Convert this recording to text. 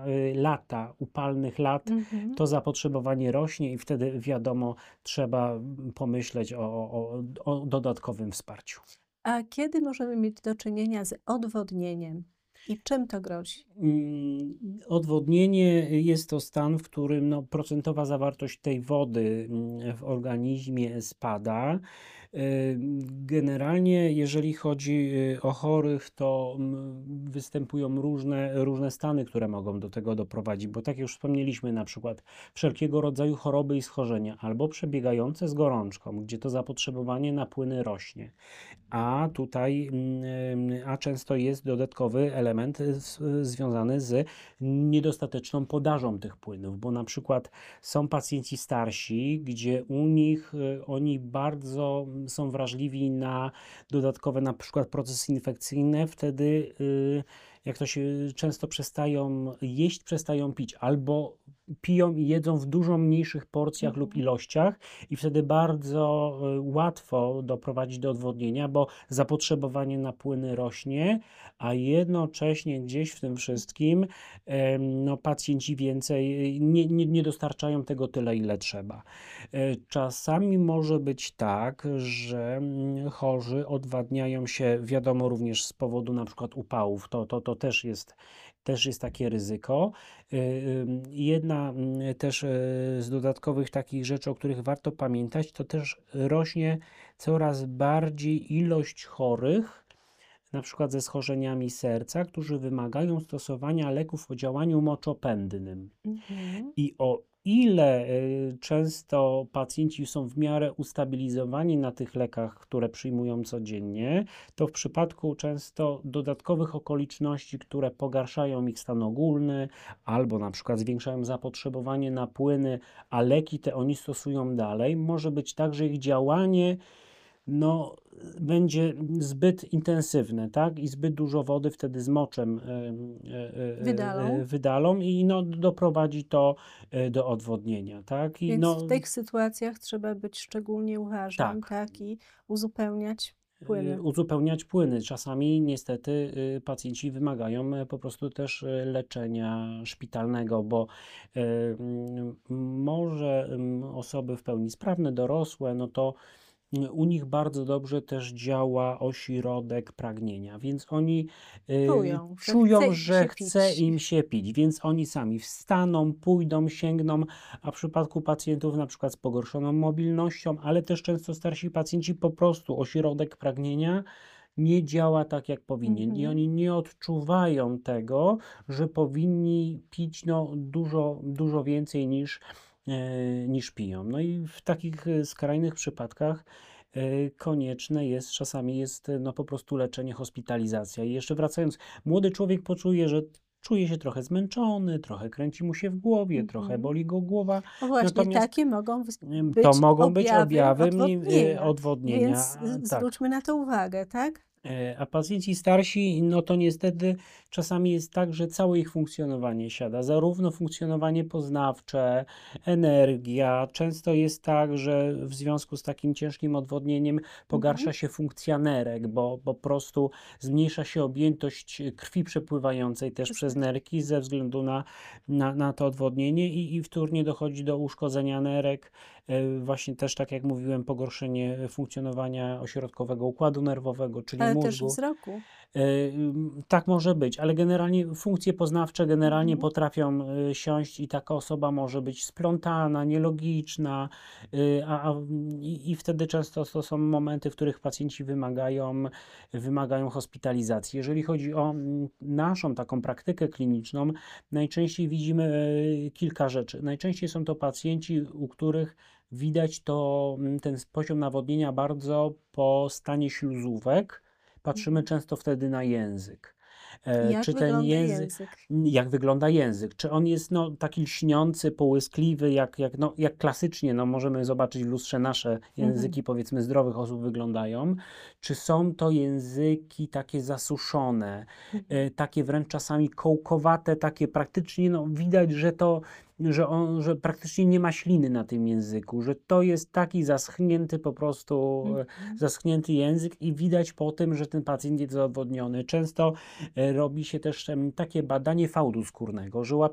lata, upalnych lat, Mhm. to zapotrzebowanie rośnie i wtedy wiadomo, trzeba pomyśleć o dodatkowym wsparciu. A kiedy możemy mieć do czynienia z odwodnieniem i czym to grozi? Odwodnienie jest to stan, w którym no, procentowa zawartość tej wody w organizmie spada. Generalnie, jeżeli chodzi o chorych, to występują różne stany, które mogą do tego doprowadzić, bo tak jak już wspomnieliśmy, na przykład wszelkiego rodzaju choroby i schorzenia, albo przebiegające z gorączką, gdzie to zapotrzebowanie na płyny rośnie. A tutaj, a często jest dodatkowy element związany z niedostateczną podażą tych płynów, bo na przykład są pacjenci starsi, gdzie u nich oni bardzo są wrażliwi na dodatkowe na przykład procesy infekcyjne, wtedy jak to się często przestają jeść, przestają pić, albo piją i jedzą w dużo mniejszych porcjach lub ilościach i wtedy bardzo łatwo doprowadzić do odwodnienia, bo zapotrzebowanie na płyny rośnie, a jednocześnie gdzieś w tym wszystkim no, pacjenci więcej nie dostarczają tego tyle, ile trzeba. Czasami może być tak, że chorzy odwadniają się, wiadomo, również z powodu na przykład upałów. To też jest takie ryzyko. Jedna też z dodatkowych takich rzeczy, o których warto pamiętać, to też rośnie coraz bardziej ilość chorych, na przykład ze schorzeniami serca, którzy wymagają stosowania leków o działaniu moczopędnym. Mhm. I o ile często pacjenci są w miarę ustabilizowani na tych lekach, które przyjmują codziennie, to w przypadku często dodatkowych okoliczności, które pogarszają ich stan ogólny, albo na przykład zwiększają zapotrzebowanie na płyny, a leki te oni stosują dalej, może być tak, że ich działanie no, będzie zbyt intensywne, tak? I zbyt dużo wody wtedy z moczem Wydalą. wydalą i no, doprowadzi to do odwodnienia, tak? I Więc w no, tych sytuacjach trzeba być szczególnie uważnym, tak, tak, i uzupełniać płyny. uzupełniać płyny. Czasami niestety pacjenci wymagają po prostu też leczenia szpitalnego, bo może osoby w pełni sprawne, dorosłe, no to u nich bardzo dobrze też działa ośrodek pragnienia, więc oni Czują, że chce czują, im że się chce pić. im się pić, więc oni sami wstaną, pójdą, sięgną, a w przypadku pacjentów na przykład z pogorszoną mobilnością, ale też często starsi pacjenci po prostu ośrodek pragnienia nie działa tak, jak powinien i Mhm. oni nie odczuwają tego, że powinni pić no, dużo więcej niż piją. No i w takich skrajnych przypadkach konieczne jest, czasami jest no po prostu leczenie, hospitalizacja. I jeszcze wracając, młody człowiek poczuje, że czuje się trochę zmęczony, trochę kręci mu się w głowie, trochę Mhm. boli go głowa, No właśnie, natomiast takie mogą to być mogą być objawy objawy odwodnienia, odwodnienia, więc tak. zwróćmy na to uwagę, tak? A pacjenci starsi, no to niestety czasami jest tak, że całe ich funkcjonowanie siada, zarówno funkcjonowanie poznawcze, energia. Często jest tak, że w związku z takim ciężkim odwodnieniem Mhm. pogarsza się funkcja nerek, bo po prostu zmniejsza się objętość krwi przepływającej też przez Przestań. nerki ze względu na to odwodnienie i wtórnie dochodzi do uszkodzenia nerek. Właśnie też, tak jak mówiłem, pogorszenie funkcjonowania ośrodkowego układu nerwowego, czyli Ale też mózgu. wzroku. Tak może być, ale generalnie funkcje poznawcze generalnie Mhm. potrafią siąść i taka osoba może być splątana, nielogiczna, i wtedy często to są momenty, w których pacjenci wymagają hospitalizacji. Jeżeli chodzi o naszą taką praktykę kliniczną, najczęściej widzimy kilka rzeczy. Najczęściej są to pacjenci, u których widać ten poziom nawodnienia bardzo po stanie śluzówek. Patrzymy Mhm. często wtedy na język. Jak Czy ten wygląda język, język? jak wygląda język? Czy on jest no, taki lśniący, połyskliwy, jak klasycznie no, możemy zobaczyć w lustrze nasze Mhm. języki, powiedzmy, zdrowych osób wyglądają? Czy są to języki takie zasuszone, Mhm. takie wręcz czasami kołkowate, takie praktycznie no, widać, że praktycznie nie ma śliny na tym języku, że to jest taki zaschnięty po prostu, Mhm. zaschnięty język i widać po tym, że ten pacjent jest odwodniony. Często robi się też takie badanie fałdu skórnego, że